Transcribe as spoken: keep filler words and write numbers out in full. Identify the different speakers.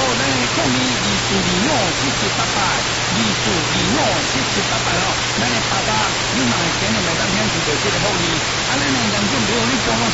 Speaker 1: 咱的抗议二四二五七七八八，二四二五七七八八哦，咱的爸爸，你嘛会听，就袂当听住着这个福利，啊，咱的杨总刘你讲。